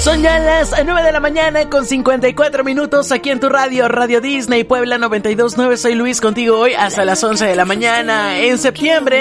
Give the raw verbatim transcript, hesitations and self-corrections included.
Son ya las nueve de la mañana con cincuenta y cuatro minutos aquí en tu radio, Radio Disney Puebla noventa y dos punto nueve. Soy Luis contigo hoy hasta las once de la mañana. En septiembre